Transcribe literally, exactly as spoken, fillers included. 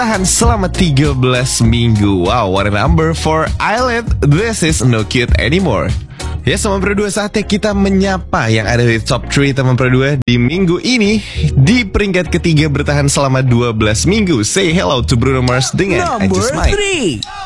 Tahan selama tiga belas minggu. Wow, what a number for Island. This is no cute anymore. Ya, teman Pro dua, saatnya kita menyapa yang ada di top tiga teman Pro dua di minggu ini. Di peringkat ketiga bertahan selama dua belas minggu. Say hello to Bruno Mars dengan I Number Just Might. three.